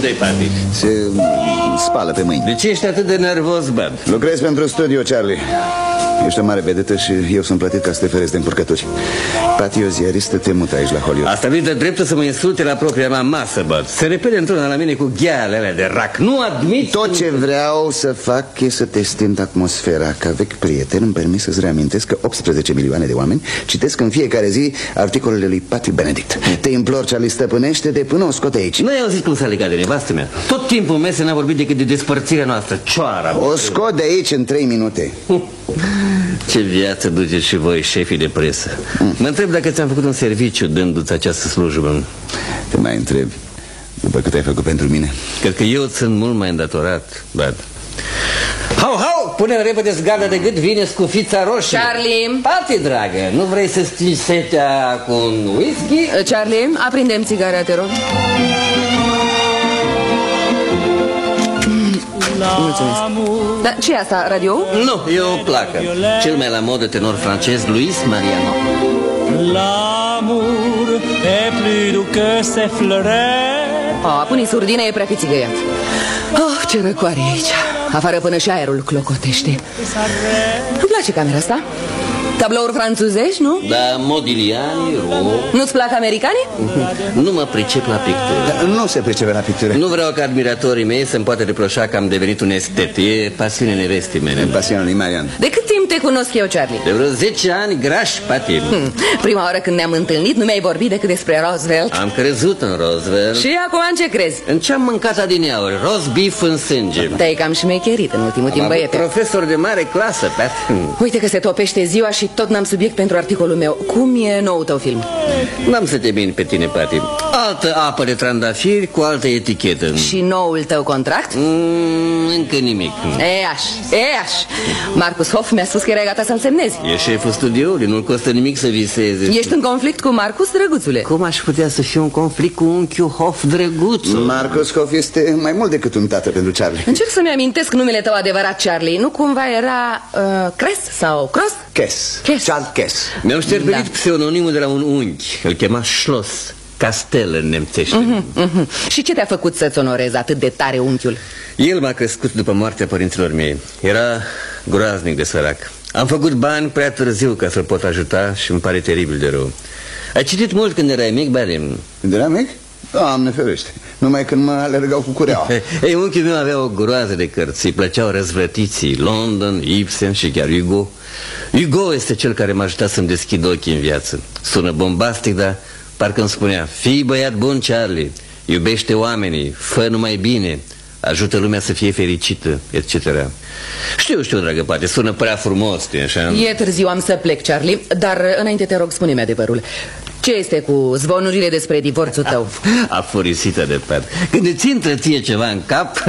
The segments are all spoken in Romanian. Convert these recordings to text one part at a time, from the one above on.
Unde-i Pati? Se spală pe mâini. De ce ești atât de nervos, Bud? Lucrez pentru studio, Charlie. Ești o mare vedetă și eu sunt plătit ca să te ferezi de încurcături. Pati, o ziaristă, te mută aici la Hollywood. Asta nu-i de dreptul să mă insulte la propria mea masă, Bud. Se repede într-una la mine cu gheale alea de rac. Nu admit... Tot ce vreau să fac e să te stind atmosfera. Ca vechi prieten îmi permis să-ți reamintesc că 18 milioane de oameni citesc în fiecare zi articolele lui Pati Benedict. Te implor, Charlie, stăpânește-te până o scot aici. Nu ai auzit cum s-a legat de nevastă mea? Tot timpul mese n-a vorbit decât de despărțirea noastră. Cioara. O scot de aici în 3 minute. Ce viață duceți și voi, șefii de presă. Mă întreb dacă ți-am făcut un serviciu dându-ți această slujbă. Te mai întreb, după cât ai făcut pentru mine? Cred că eu sunt mult mai îndatorat, Bud. Hau, pune-mi repede zgarda de gât, vine scufița roșie. Charlie! Pati, dragă, nu vrei să stingi setea cu un whisky? Charlie, aprindem țigarea, te rog. Mulțumesc. Dar ce e asta, radio? Nu, e o placă. Cel mai la modă tenor francez, Luis Mariano. L'amour est plus doux que ses fleurs. Pune surdina, e prea pițigăiat. Ce răcoare e aici. Afară până și aerul clocotește. Îmi place camera asta. Tablouri franțuzești, nu? Da, Modigliani, Rouault. Nu-ți plac americanii? Nu mă pricep la pictură. Nu se pricepe la pictură. Nu vreau ca admiratorii mei să-mi poată reproșa că am devenit un estet. E pasiunea nevestii mele. Pasiunea lui Marian. De cât timp te cunosc eu, Charlie? De vreo 10 ani graș, Pati. Prima oară când ne-am întâlnit nu mi-ai vorbit decât despre Roosevelt. Am crezut în Roosevelt. Și acum în ce crezi? În ce am mâncat adineauri? Roast beef în sânge. Te-ai cam șmecherit în ultimul timp, băiete. Profesor de mare clasă, Pat. Uite că se topește ziua și tot n-am subiect pentru articolul meu. Cum e noul tău film? N-am să te min pe tine, Pati. Altă apă de trandafiri cu altă etichetă. Și noul tău contract? Încă nimic. Eaș. Marcus Hoff mi-a spus că erai gata să-l semnezi. E șeful studioului, nu-l costă nimic să viseze. Ești în conflict cu Marcus, drăguțule? Cum aș putea să fiu în conflict cu unchiul Hoff, drăguțul? Marcus Hoff este mai mult decât un tată pentru Charlie. Încerc să-mi amintesc numele tău adevărat, Charlie. Nu cumva era Cress sau Cross? Kes. Charles Kes. Mi-au șterpelit pseudonimul de la un unchi. Îl chema Schloss, castel în nemțește. Și ce te-a făcut să-ți onorezi atât de tare unchiul? El m-a crescut după moartea părinților mei. Era groaznic de sărac. Am făcut bani prea târziu ca să-l pot ajuta și îmi pare teribil de rău. Ai citit mult când erai mic, Badem? Când eram mic? Doamne ferește. Numai când mă alergau cu cureaua. Ei, unchiul meu avea o groază de cărți. Îi plăceau răzvrătiții, London, Ibsen și chiar Hugo. Hugo este cel care m-a ajutat să-mi deschid ochii în viață. Sună bombastic, dar parcă îmi spunea: fii băiat bun, Charlie, iubește oamenii, fă numai bine, ajută lumea să fie fericită, etc. Știu, dragă Pati, sună prea frumos, așa? E târziu, am să plec, Charlie. Dar înainte te rog, spune-mi adevărul. Ce este cu zvonurile despre divorțul tău? Afurisită de Pat. Când îți intră ție ceva în cap,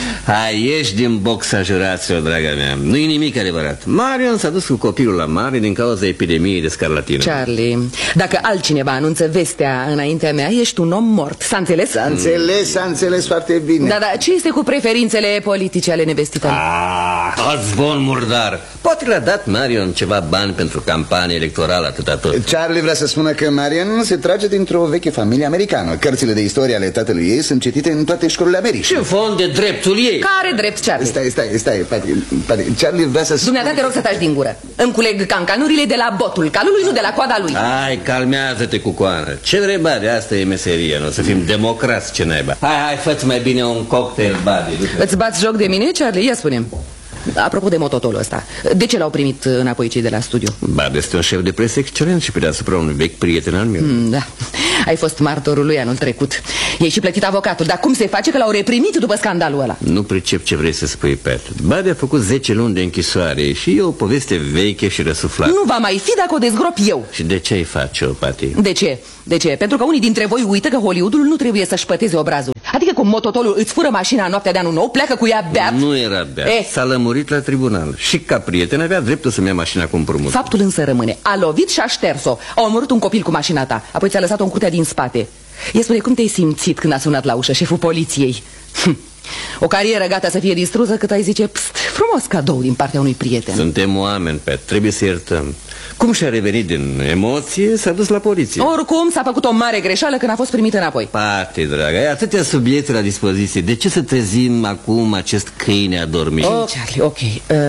ieși din boxa juraților, draga mea. Nu e nimic adevărat. Marion s-a dus cu copilul la mare din cauza epidemiei de scarlatină. Charlie, dacă altcineva anunță vestea înaintea mea, ești un om mort. S-a înțeles? S-a înțeles foarte bine. Da, ce este cu preferințele politice ale nevestii tale? Alt zvon murdar. Poate le-a dat Marion ceva bani pentru campanie electorală, atâta tot. Charlie vrea să spună că Marion se trage dintr-o veche familie americană. Cărțile de istorie ale tatălui ei sunt citite în toate școlile Americii. Și în fond de dreptul ei. Care drept, Charlie? Stai, Pati. Charlie vrea să spună... Dumneata, te rog să taci din gură. Îmi culeg cancanurile de la botul calului, nu de la coada lui. Hai, calmează-te, cucoană. Ce vrei, Badi? Asta e meseria, nu? Să fim democrați, ce naiba. Hai, fă-ți mai bine un cocktail, Badi. Îți bați joc de mine, Charlie? Ia spune-mi. Apropo de mototolul ăsta, de ce l-au primit înapoi cei de la studio? Badi este un șef de presă excelent și pe deasupra un vechi prieten al meu. Da, ai fost martorul lui anul trecut. Ei și plătit avocatul, dar cum se face că l-au reprimit după scandalul ăla? Nu pricep ce vrei să spui, Pat. Badi a făcut 10 luni de închisoare și e o poveste veche și răsuflată. Nu va mai fi dacă o dezgrop eu. Și de ce ai face-o, Pati? De ce? Pentru că unii dintre voi uită că Hollywoodul nu trebuie să-și păteze obrazul. Adică cum mototolul îți fură mașina în noaptea de anul nou, pleacă cu ea beat. Nu era beat, s-a lămurit la tribunal. Și ca prieten avea dreptul să-mi ia mașina cu împrumut. Faptul însă rămâne, a lovit și a șters-o. A omorât un copil cu mașina ta, apoi ți-a lăsat-o în curtea din spate. Spune, cum te-ai simțit când a sunat la ușă șeful poliției? O carieră gata să fie distrusă cât ai zice: pst, frumos cadou din partea unui prieten. Suntem oameni, Pat, trebuie să iertăm. Cum și-a revenit din emoție, s-a dus la poliție. Oricum s-a făcut o mare greșeală când a fost primit înapoi. Pati, dragă, ai atâtea subiecte la dispoziție. De ce să trezim acum acest câine adormit? Charlie, ok,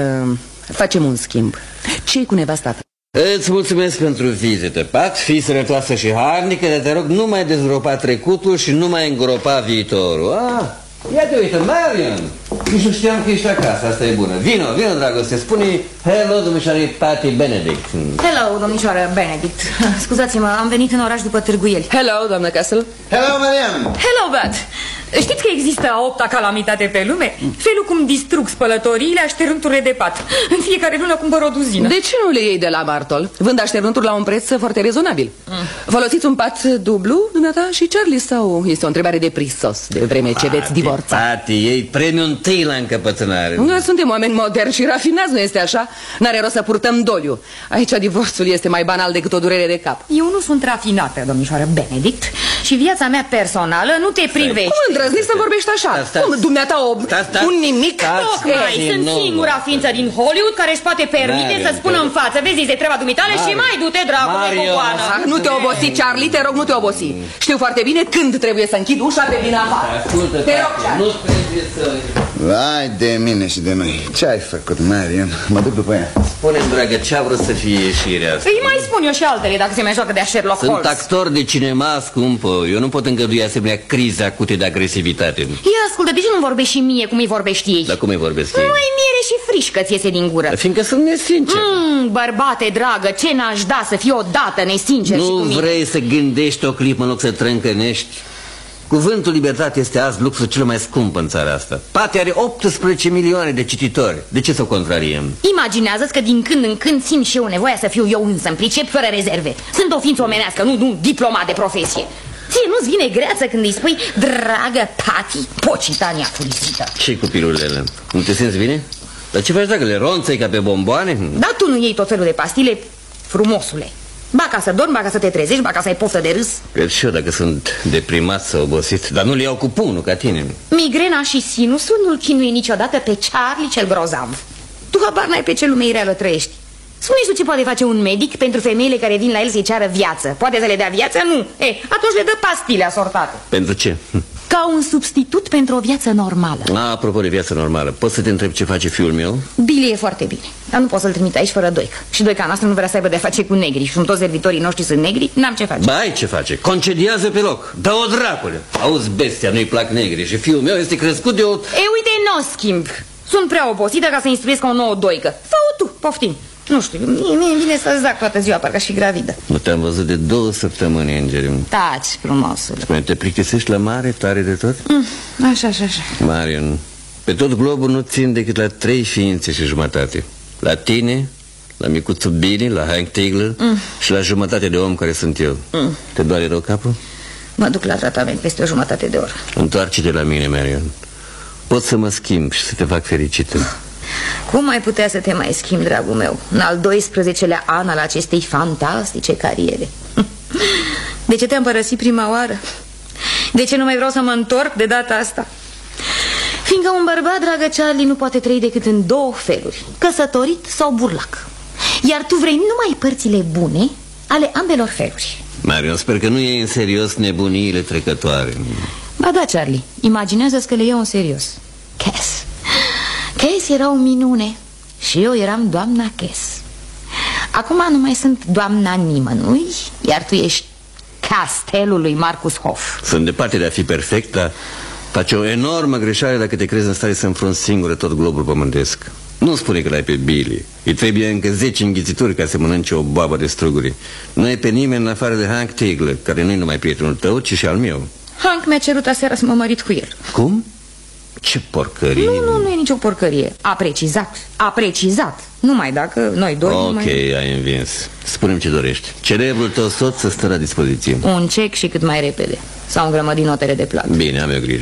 facem un schimb. Ce-i cu nevasta ta? Îți mulțumesc pentru vizită, Pat. Fii sănătoasă și harnică, dar te rog, nu mai dezgropa trecutul și nu mai îngropa viitorul. Ia te uită, Marion. Nici nu știam că ești acasă, asta e bună. Vino, dragoste, spune hello, domnișoare Patty Benedict. Hello, domnișoară Benedict. Scuzați-mă, am venit în oraș după târguieli. Hello, doamnă Castle. Hello, Marian. Hello, Bat. Știți că există a 8-a calamitate pe lume? Felul cum distrug spălătoriile, așternturile de pat. În fiecare lună cumpăr o duzină. De ce nu le iei de la Bartol? Vând așternuturi la un preț foarte rezonabil. Folosiți un pat dublu, dumneata și Charlie, sau este o întrebare de prisos, de vreme ce veți divorța? Patty, iei premiul întâi la încăpățânare. Noi suntem oameni moderni și rafinați, nu este așa? N-are rost să purtăm doliu. Aici divorțul este mai banal decât o durere de cap. Eu nu sunt rafinată, domnișoară Benedict, și viața mea personală nu te privește. Cum îndrăzniți să vorbești așa? Cum, dumneata, un nimic? Tocmai, sunt singura ființă din Hollywood care își poate permite să spună în față: vezi, este treaba dumitale și mai du-te, dragule, cu coană. Nu te obosi, Charlie, te rog, nu te obosi. Știu foarte bine când trebuie să închid ușa pe din afară. Te rog, Charlie. Nu trebuie să... Vai de mine și de noi. Ce ai făcut, Marion? Mă duc după ea. Spune-mi, dragă, ce-a vrut să fie ieșirea asta? Îi mai spun eu și altele dacă se mai joacă de-a Sherlock Holmes. Sunt actor de cinema, scumpă. Eu nu pot îngădui asemenea crize acute de agresivitate. Ia ascultă, de ce nu vorbești și mie cum îi vorbești ei? Dar cum îi vorbesc ei? Mai miere și frișcă ți iese din gură. Fiindcă sunt nesincer. Bărbate dragă, ce n-aș da să fii odată nesincer și cu mine. Nu vrei să gândești o clipă în loc să trâncănești? Cuvântul libertate este azi luxul cel mai scump în țara asta. Patty are 18 milioane de cititori. De ce să o contrariem? Imaginează-ți că din când în când simt și eu nevoia să fiu eu însă, îmi pricep fără rezerve. Sunt o ființă omenească, nu diplomat de profesie. Ție nu-ți vine greață când îi spui: dragă Patty, pocitania fulisită? Și cu pilulele? Nu te simți bine? Dar ce faci, dacă le ronțăi ca pe bomboane? Dar tu nu iei tot felul de pastile, frumosule. Ba ca să dormi, ba ca să te trezești, ba ca să ai poftă de râs. Cred și eu dacă sunt deprimat sau obosit. Dar nu le iau cu pumnul ca tine. Migrena și sinusul nu-l chinuie niciodată pe Charlie cel grozav. Tu habar n-ai pe ce lume ireală trăiești. Spune-și tu ce poate face un medic pentru femeile care vin la el să-i ceară viață. Poate să le dea viață? Nu. Atunci le dă pastile asortate. Pentru ce? Ca un substitut pentru o viață normală. Apropo de viață normală, poți să te întreb ce face fiul meu? Billy e foarte bine, dar nu pot să-l trimit aici fără doică. Și doica noastră nu vrea să aibă de-a face cu negri. Și cum toți servitorii noștri sunt negri, n-am ce face. Ba, ai ce face, concediază pe loc. Dă-o dracule. Auzi, bestia, nu-i plac negri. Și fiul meu este crescut de o... Uite, n-o schimb. Sunt prea obosită ca să instruiesc o nouă doică. Fă-o tu, poftim. Nu știu, mie vine să zac toată ziua, parcă aș fi gravidă. Nu te-am văzut de 2 săptămâni, Angeliu. Taci, frumosul. Spune, te plictisești la mare, tare de tot? Așa. Marion, pe tot globul nu țin decât la 3 ființe și jumătate. La tine, la micuțul Billy, la Hank Tigler și la jumătate de om care sunt eu. Te doare rău capul? Mă duc la tratament peste o jumătate de oră. Întoarce-te la mine, Marion. Pot să mă schimb și să te fac fericită. Cum ai putea să te mai schimbi, dragul meu, în al 12-lea an al acestei fantastice cariere? De ce te-am părăsit prima oară? De ce nu mai vreau să mă întorc de data asta? Fiindcă un bărbat, dragă Charlie, nu poate trăi decât în 2 feluri: căsătorit sau burlac. Iar tu vrei numai părțile bune ale ambelor feluri. Marion, sper că nu iei în serios nebuniile trecătoare. Ba da, Charlie, imaginează-ți că le iau în serios. Cass era o minune și eu eram doamna Cass. Acum nu mai sunt doamna nimănui, iar tu ești castelul lui Marcus Hoff. Sunt departe de a fi perfect, dar faci o enormă greșeală dacă te crezi în stare să înfrunți singură tot globul pământesc. Nu spune că l-ai pe Billy. Îi trebuie încă 10 înghițituri ca să mănânce o boabă de struguri. Nu e pe nimeni în afară de Hank Tigler, care nu e numai prietenul tău, ci și al meu. Hank mi-a cerut aseară să mă mărit cu el. Cum? Ce porcărie. Nu e nicio porcărie. A precizat. Numai dacă noi doi Ok, ai învins. Spune-mi ce dorești. Celebrul tău soț să stă la dispoziție. Un cec și cât mai repede. S-au îngrămădit notele de plată. Bine, am eu grijă.